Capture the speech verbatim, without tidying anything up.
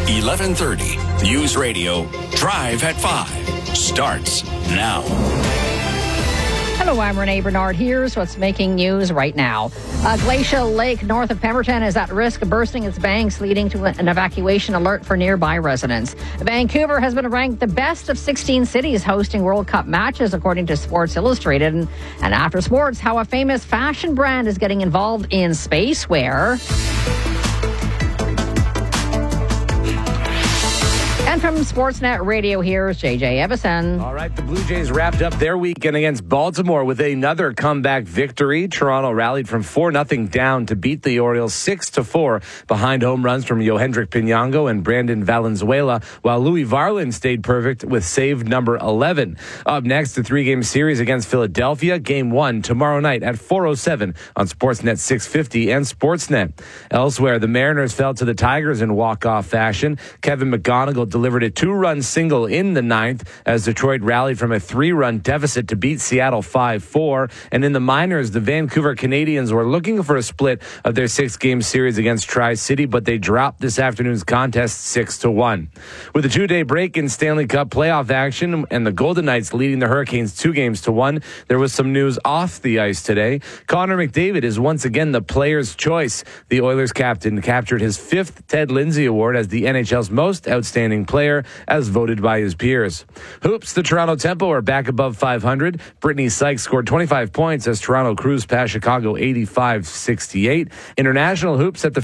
eleven thirty. News Radio Drive at five starts now. Hello, I'm Renee Bernard. Here's what's making news right now. A glacial lake north of Pemberton is at risk of bursting its banks, leading to an evacuation alert for nearby residents. Vancouver has been ranked the best of sixteen cities hosting World Cup matches, according to Sports Illustrated. And, and after sports, how a famous fashion brand is getting involved in space wear. And from Sportsnet Radio, here's J J Evison. All right, the Blue Jays wrapped up their weekend against Baltimore with another comeback victory. Toronto rallied from four nothing down to beat the Orioles six to four behind home runs from Yohendrick Pinango and Brandon Valenzuela, while Louis Varland stayed perfect with save number eleven. Up next, the three-game series against Philadelphia, game one tomorrow night at four oh seven on Sportsnet six fifty and Sportsnet. Elsewhere, the Mariners fell to the Tigers in walk-off fashion. Kevin McGonigal delivered a two-run single in the ninth as Detroit rallied from a three-run deficit to beat Seattle five four. And in the minors, the Vancouver Canadians were looking for a split of their six-game series against Tri-City, but they dropped this afternoon's contest six to one. With a two-day break in Stanley Cup playoff action and the Golden Knights leading the Hurricanes two games to one, there was some news off the ice today. Connor McDavid is once again the player's choice. The Oilers captain captured his fifth Ted Lindsay Award as the N H L's most outstanding player, as voted by his peers. Hoops, the Toronto Tempo are back above five hundred. Brittany Sykes scored twenty-five points as Toronto cruised past Chicago eighty-five sixty-eight. International hoops at the